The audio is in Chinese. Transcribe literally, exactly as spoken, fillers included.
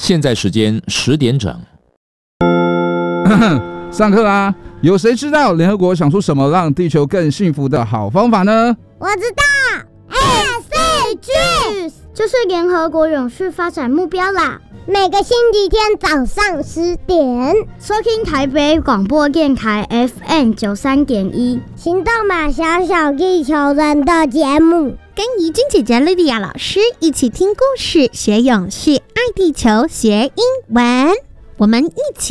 现在时间十点整。 上课啦！有谁知道联合国想出什么让地球更幸福的好方法呢？ 我知道 ，S D Gs 就是联合国永续发展目标啦。每个星期天早上十点，收听台北广播电台 F M 九三点一，行动吧，小小地球人的节目， 跟怡君姐姐、莉莉亚老师一起听故事，学永续，爱地球，学英文，我们一起。